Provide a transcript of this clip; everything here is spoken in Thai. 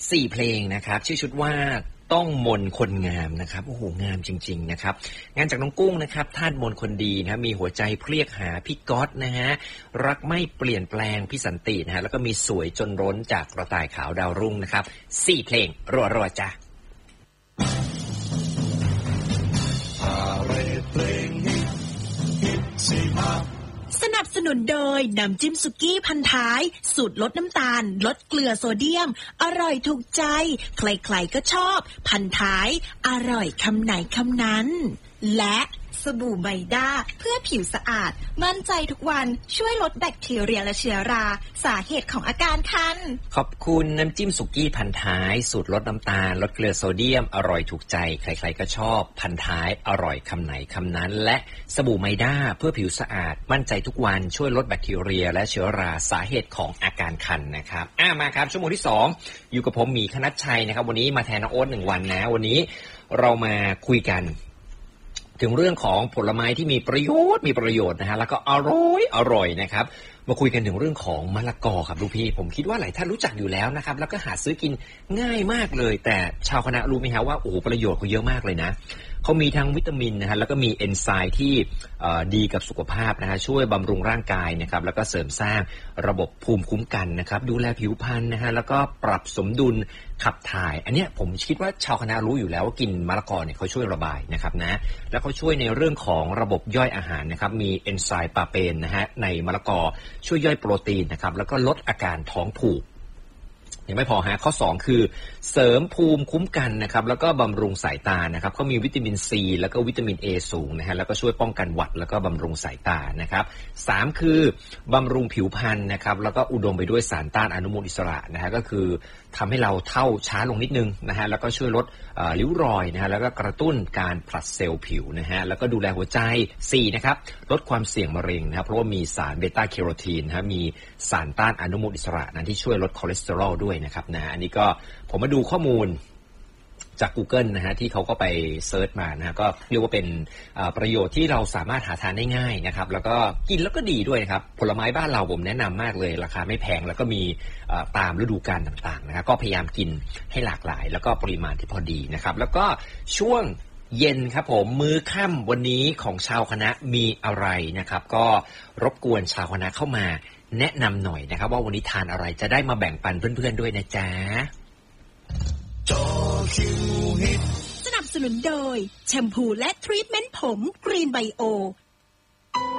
4เพลงนะครับชื่อชุดว่าต้องมนคนงามนะครับโอ้โหงามจริงๆนะครับงานจากน้องกุ้งนะครับท่านมนคนดีนะมีหัวใจเพรียกหาพี่ก๊อตนะฮะรักไม่เปลี่ยนแปลงพี่สันตินะฮะแล้วก็มีสวยจนร้นจากกระต่ายขาวดาวรุ่งนะครับ4เพลงรัวๆจ้ะสนับสนุนโดยน้ำจิ้มสุกี้พันท้ายสูตรลดน้ำตาลลดเกลือโซเดียมอร่อยถูกใจใครๆก็ชอบพันท้ายอร่อยคำไหนคำนั้นและสบู่ไบด้าเพื่อผิวสะอาดมั่นใจทุกวันช่วยลดแบคทีเรียและเชื้อราสาเหตุของอาการคันขอบคุณน้ำจิ้มสุกี้พันท้ายสูตรลดน้ำตาลลดเกลือโซเดียมอร่อยถูกใจใครๆก็ชอบพันท้ายอร่อยคำไหนคำนั้นและสบู่ไบด้าเพื่อผิวสะอาดมั่นใจทุกวันช่วยลดแบคทีเรียและเชื้อราสาเหตุของอาการคันนะครับมาครับชั่วโมงที่2อยู่กับผมหมีคณัชชัยนะครับวันนี้มาแทนน้องโอ๊ต1วันนะวันนี้เรามาคุยกันถึงเรื่องของผลไม้ที่มีประโยชน์นะฮะแล้วก็อร่อยนะครับมาคุยกันถึงเรื่องของมะละกอครับลูกพี่ผมคิดว่าหลายท่านรู้จักอยู่แล้วนะครับแล้วก็หาซื้อกินง่ายมากเลยแต่ชาวคณะรู้ไหมฮะว่าโอ้โหประโยชน์เขาเยอะมากเลยนะเขามีทั้งวิตามินนะฮะแล้วก็มีเอนไซม์ที่ดีกับสุขภาพนะฮะช่วยบำรุงร่างกายนะครับแล้วก็เสริมสร้างระบบภูมิคุ้มกันนะครับดูแลผิวพรรณนะฮะแล้วก็ปรับสมดุลขับถ่ายอันเนี้ยผมคิดว่าชาวคณะรู้อยู่แล้วว่ากินมะละกอเนี่ยเขาช่วยระบายนะครับนะแล้วเขาช่วยในเรื่องของระบบย่อยอาหารนะครับมีเอนไซม์ปาเปนนะฮะในมะละกอช่วยย่อยโปรตีนนะครับแล้วก็ลดอาการท้องผูกยังไม่พอฮะข้อ2คือเสริมภูมิคุ้มกันนะครับแล้วก็บำรุงสายตานะครับเขามีวิตามินซีแล้วก็วิตามิน A สูงนะฮะแล้วก็ช่วยป้องกันหวัดแล้วก็บำรุงสายตานะครับ3คือบำรุงผิวพรรณนะครับแล้วก็อุดมไปด้วยสารต้านอนุมูลอิสระนะฮะก็คือทำให้เราเฒ่าช้าลงนิดนึงนะฮะแล้วก็ช่วยลดริ้วรอยนะฮะแล้วก็กระตุ้นการผลัดเซลล์ผิวนะฮะแล้วก็ดูแลหัวใจ4นะครับลดความเสี่ยงมะเร็งนะครับเพราะว่ามีสารเบต้าแคโรทีนนะฮะมีสารต้านอนุมูลอิสระนะที่ช่วยลดคอเลสเตอรอลด้วยนะครับนะอันนี้ก็ผมมาดูข้อมูลจาก Google นะฮะที่เขาก็ไปเซิร์ชมานะฮะก็เรียกว่าเป็นประโยชน์ที่เราสามารถหาทานได้ง่ายนะครับแล้วก็กินแล้วก็ดีด้วยนะครับผลไม้บ้านเราผมแนะนำมากเลยราคาไม่แพงแล้วก็มีตามฤดูกาลต่างๆนะครับก็พยายามกินให้หลากหลายแล้วก็ปริมาณที่พอดีนะครับแล้วก็ช่วงเย็นครับผมมื้อค่ำวันนี้ของชาวคณะมีอะไรนะครับก็รบกวนชาวคณะเข้ามาแนะนำหน่อยนะครับว่าวันนี้ทานอะไรจะได้มาแบ่งปันเพื่อนๆด้วยนะจ๊ะสนับสนุนโดยแชมพูและทรีทเมนต์ผมกรีนไบโอ